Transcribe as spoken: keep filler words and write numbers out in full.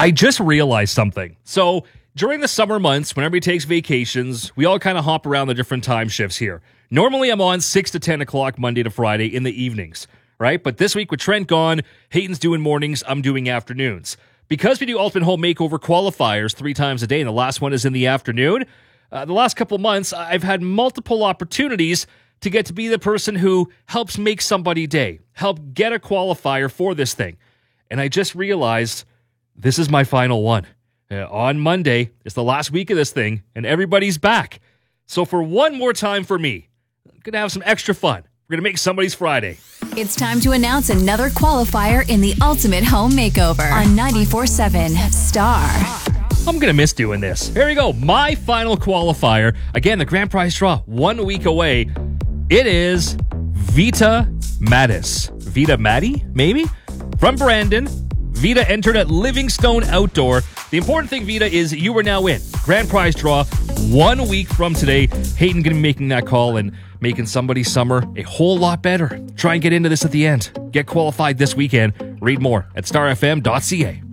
I just realized something. So during the summer months, when everybody takes vacations, we all kind of hop around the different time shifts here. Normally, I'm on six to ten o'clock Monday to Friday in the evenings, right? But this week with Trent gone, Hayden's doing mornings, I'm doing afternoons. Because we do Ultimate Home Makeover qualifiers three times a day, and the last one is in the afternoon, uh, the last couple months, I've had multiple opportunities to get to be the person who helps make somebody's day, help get a qualifier for this thing. And I just realized this is my final one. Uh, on Monday, it's the last week of this thing, and everybody's back. So for one more time for me, I'm going to have some extra fun. We're going to make somebody's Friday. It's time to announce another qualifier in the Ultimate Home Makeover on ninety-four seven Star. I'm going to miss doing this. Here we go. My final qualifier. Again, the grand prize draw, one week away. It is Vita Mattis. Vita Matty, maybe? From Brandon. Vita entered at Livingstone Outdoor. The important thing, Vita, is you are now in. Grand prize draw, one week from today. Hayden going to be making that call and making somebody's summer a whole lot better. Try and get into this at the end. Get qualified this weekend. Read more at star f m dot c a.